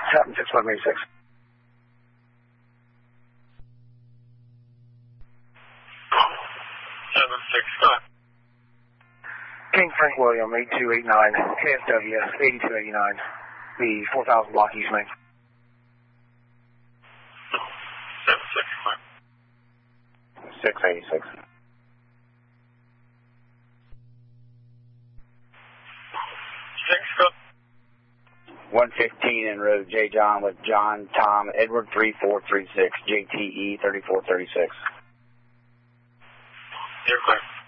Captain 6586. King Frank William, 8289, KFW, 8289, the 4000 block East Main. 686. 115 en route, J. John with John Tom Edward 3436, JTE 3436. You're clear.